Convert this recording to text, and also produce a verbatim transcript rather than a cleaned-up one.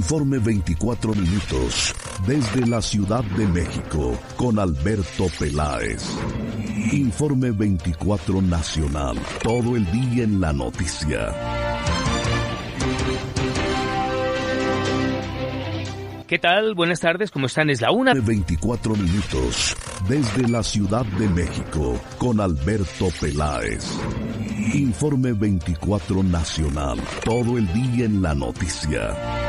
Informe veinticuatro minutos, desde la Ciudad de México, con Alberto Peláez. Informe veinticuatro Nacional, todo el día en la noticia. ¿Qué tal? Buenas tardes, ¿cómo están? Es la una. veinticuatro minutos, desde la Ciudad de México, con Alberto Peláez. Informe veinticuatro Nacional, todo el día en la noticia.